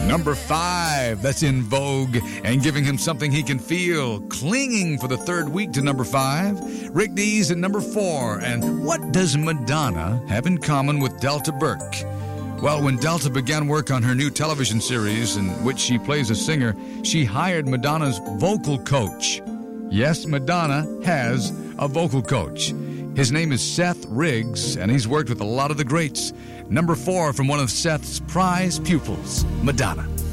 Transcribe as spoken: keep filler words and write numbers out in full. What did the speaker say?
Number five, that's in vogue and giving him something he can feel. Clinging for the third week to number five. Rick Dees at number four. And what does Madonna have in common with Delta Burke? Well, when Delta began work on her new television series in which she plays a singer, she hired Madonna's vocal coach. Yes, Madonna has a vocal coach. His name is Seth Riggs, and he's worked with a lot of the greats. Number four from one of Seth's prize pupils, Madonna.